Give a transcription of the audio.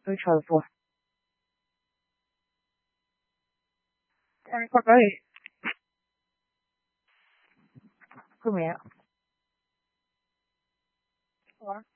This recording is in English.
Tôi chờ rồi. Em qua đây. Cứ mẹ. Ủa?